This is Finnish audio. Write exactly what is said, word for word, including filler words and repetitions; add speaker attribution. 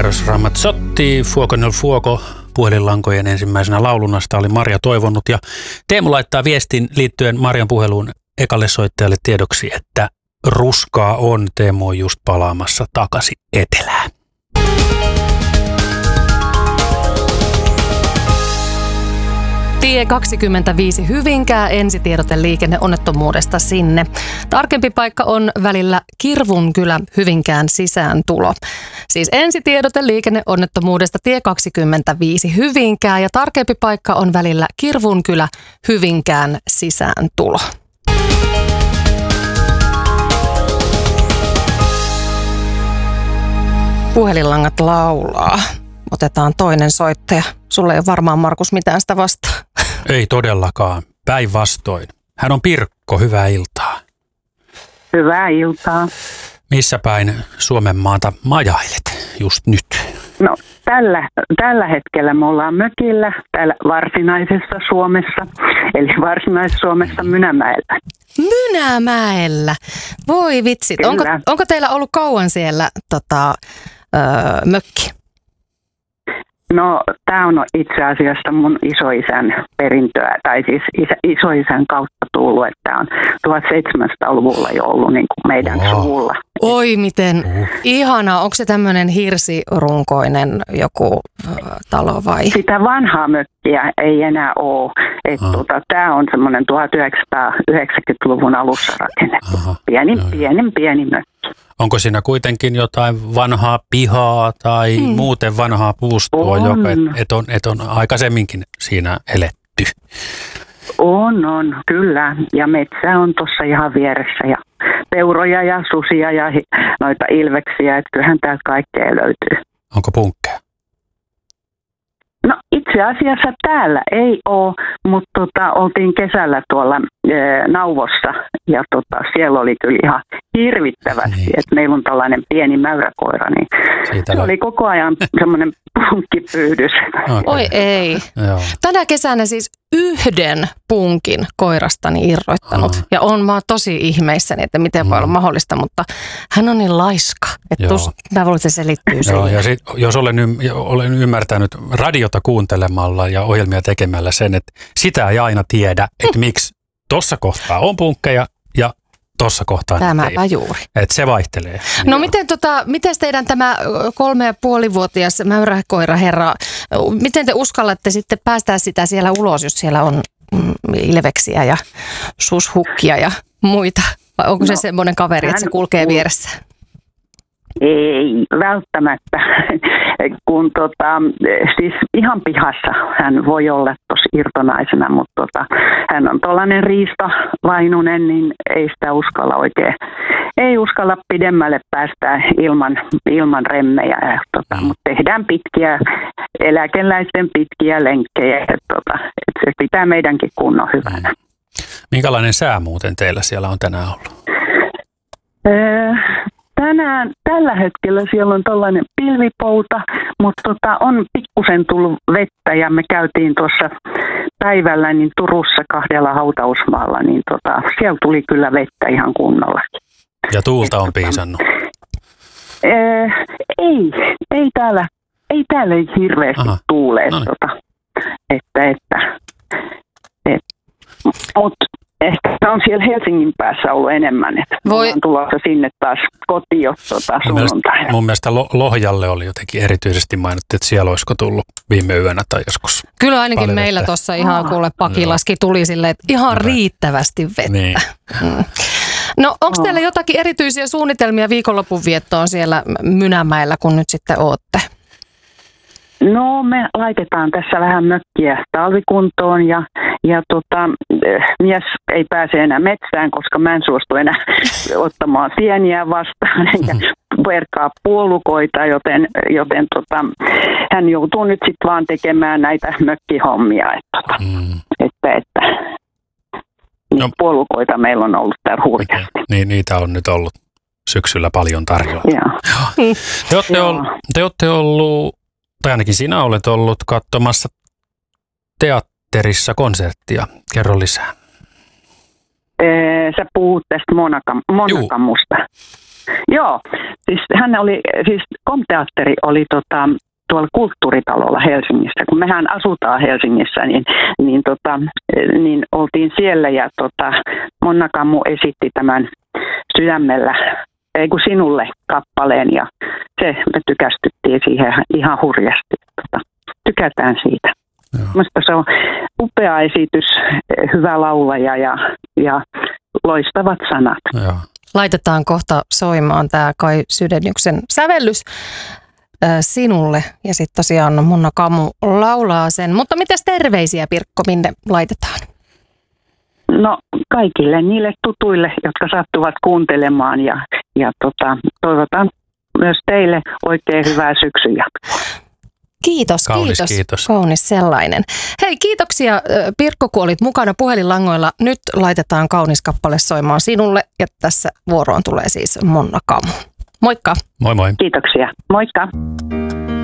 Speaker 1: Eros Ramazzotti, Fuoco nel Fuoco, puhelinlankojen ensimmäisenä laulunasta oli Marja toivonut. Ja Teemu laittaa viestin liittyen Marjan puheluun ekalle soittajalle tiedoksi, että ruskaa on. Teemu on just palaamassa takaisin etelään.
Speaker 2: Tie kaksikymmentäviisi Hyvinkää, ensitiedote liikenneonnettomuudesta sinne. Tarkempi paikka on välillä Kirvunkylä Hyvinkään sisääntulo. Siis ensitiedote liikenneonnettomuudesta tie kaksikymmentäviisi Hyvinkää ja tarkempi paikka on välillä Kirvunkylä Hyvinkään sisääntulo. Puhelinlangat laulaa. Otetaan toinen soittaja. Sulle ei ole varmaan, Markus, mitään sitä vastaa.
Speaker 1: Ei todellakaan. Päinvastoin. Hän on Pirkko. Hyvää iltaa.
Speaker 3: Hyvää iltaa.
Speaker 1: Missä päin Suomen maata majailet just nyt?
Speaker 3: No tällä, tällä hetkellä me ollaan mökillä täällä varsinaisessa Suomessa, eli Varsinais-Suomessa Mynämäellä.
Speaker 2: Mynämäellä? Voi vitsit. Onko, onko teillä ollut kauan siellä tota, öö, mökki?
Speaker 3: No tämä on itse asiassa mun isoisän perintöä, tai siis isä, isoisän kautta tullut, että on tuhatseitsemänsataaluvulla jo ollut niin kuin meidän
Speaker 1: wow.
Speaker 3: suvulla.
Speaker 2: Oi miten uh. ihanaa. Onko se tämmöinen hirsirunkoinen joku äh, talo vai?
Speaker 3: Sitä vanhaa mökkiä ei enää ole. Uh. Tota, tämä on semmoinen tuhatyhdeksänsataayhdeksänkymmentäluvun alussa rakennettu. Uh-huh. Pieni, uh-huh. pieni, pieni mökki.
Speaker 1: Onko siinä kuitenkin jotain vanhaa pihaa tai hmm. muuten vanhaa puustoa,
Speaker 3: on.
Speaker 1: joka et, et, on, et on aikaisemminkin siinä eletty?
Speaker 3: On, on, kyllä. Ja metsä on tuossa ihan vieressä ja peuroja ja susia ja noita ilveksiä, että kyllähän täältä kaikkea löytyy.
Speaker 1: Onko punkkeja?
Speaker 3: No itse asiassa täällä ei ole, mutta tota, oltiin kesällä tuolla e, Nauvossa ja tota, siellä oli kyllä ihan hirvittävästi, niin. Että meillä on tällainen pieni mäyräkoira, niin siitä se oli koko ajan semmoinen punkkipyydys.
Speaker 1: Okay.
Speaker 2: Oi ei.
Speaker 1: Joo.
Speaker 2: Tänä kesänä siis yhden punkin koirastani irroittanut Aha. ja on mä oon tosi ihmeissäni, että miten voi olla mahdollista, mutta hän on niin laiska, että tus, mä voin, että se selittyy siihen.
Speaker 1: Joo, ja sit, jos olen, ym, olen ymmärtänyt radiota kuuntelemalla ja ohjelmia tekemällä sen, että sitä ei aina tiedä, että miksi tuossa kohtaa on punkkeja ja tuossa kohtaa
Speaker 2: Tämäpä juuri.
Speaker 1: Että se vaihtelee.
Speaker 2: No miten, tota, miten teidän tämä kolme ja puolivuotias mäyräkoira herra, miten te uskallatte sitten päästää sitä siellä ulos, jos siellä on ilveksiä ja sushukkia ja muita? Vai onko no, se semmoinen kaveri, että se kulkee vieressä?
Speaker 3: Ei välttämättä, kun tota, siis ihan pihassa hän voi olla tuossa irtonaisena, mutta tota, hän on tuollainen riistovainunen, niin ei sitä uskalla oikein, ei uskalla pidemmälle päästä ilman, ilman remmejä, tota, mm. mutta tehdään pitkiä, eläkeläisten pitkiä lenkkejä, että tota, et se pitää meidänkin kunnon hyvänä.
Speaker 1: Mm. Minkälainen sää muuten teillä siellä on tänään ollut?
Speaker 3: Öö, Tänään, tällä hetkellä siellä on tällainen pilvipouta, mutta tota, on pikkusen tullut vettä ja me käytiin tuossa päivällä niin Turussa kahdella hautausmaalla, niin tota, siellä tuli kyllä vettä ihan kunnollakin.
Speaker 1: Ja tuulta on piisannut?
Speaker 3: Ää, ei, ei täällä, ei täällä ei hirveästi tuulee, tota, että, että, et, mutta ehkä on siellä Helsingin päässä ollut enemmän, että Voi... on tulossa sinne taas kotiin tota, sunnuntaina.
Speaker 1: Mun mielestä Lohjalle oli jotenkin erityisesti mainittu, että siellä olisiko tullut viime yönä tai joskus.
Speaker 2: Kyllä ainakin paljon meillä tuossa ihan kuule Pakilaski tuli silleen, että ihan no. riittävästi vettä. Niin. Mm. No onko no. teillä jotakin erityisiä suunnitelmia viikonlopun viettoon siellä Mynämäellä, kun nyt sitten ootte?
Speaker 3: No me laitetaan tässä vähän mökkiä talvikuntoon ja, ja tota, mies ei pääse enää metsään, koska mä en suostu enää ottamaan sieniä vastaan ja verkkaa puolukoita, joten, joten tota, hän joutuu nyt sitten vaan tekemään näitä mökkihommia. Että, tota, mm. että, että niin no. puolukoita meillä on ollut täällä hurjasti.
Speaker 1: Niin, niitä on nyt ollut syksyllä paljon tarjolla.
Speaker 3: Joo.
Speaker 1: Te olette, ollut, te olette ollut tai ainakin sinä olet ollut katsomassa teatterissa konserttia. Kerro lisää.
Speaker 3: Sä puhut tästä Monakam, Monakamusta. Joo, siis hän oli, siis Kom-teatteri oli tota, tuolla Kulttuuritalolla Helsingissä. Kun mehän asutaan Helsingissä, niin, niin, tota, niin oltiin siellä ja tota, Monna Kammu esitti tämän Sydämellä, ei kun sinulle kappaleen ja se me tykästyttiin siihen ihan hurjasti. Tota, tykätään siitä. Minusta se on upea esitys, hyvä laulaja ja, ja loistavat sanat.
Speaker 1: Joo.
Speaker 2: Laitetaan kohta soimaan tämä Kai Sydeniuksen sävellys äh, sinulle ja sitten tosiaan Monna Kammu laulaa sen. Mutta mitäs terveisiä, Pirkko, minne laitetaan?
Speaker 3: No kaikille niille tutuille, jotka sattuvat kuuntelemaan ja, ja tota, toivotan myös teille oikein hyvää syksyn jatkoa.
Speaker 2: Kiitos,
Speaker 1: Kaunis,
Speaker 2: kiitos.
Speaker 1: kiitos.
Speaker 2: Kaunis sellainen. Hei, kiitoksia Pirkko, kun olit mukana puhelinlangoilla. Nyt laitetaan kaunis kappale soimaan sinulle ja tässä vuoroon tulee siis Monna Kammu. Moikka.
Speaker 1: Moi moi.
Speaker 3: Kiitoksia. Moikka.